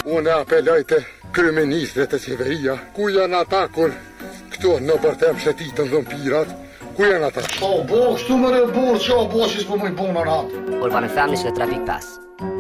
Unë apeloj të kryeministrit të qeveria, ku janë ata kur këto në bërtem shtetitën dhëmpirat, ku janë ata? Po, bo, kështu më re burë që o bo që s'po më i punë në ratë. Urbanën Femnish dhe Trafik Pas.